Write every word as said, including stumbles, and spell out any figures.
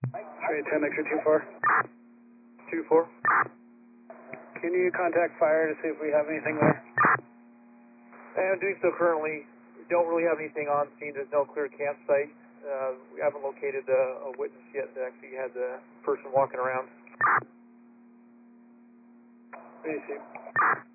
Trade ten extra two four. two four. Can you contact fire to see if we have anything there? And I'm doing so currently. We don't really have anything on scene. There's no clear campsite. Uh, we haven't located a, a witness yet that actually had the person walking around. Receive.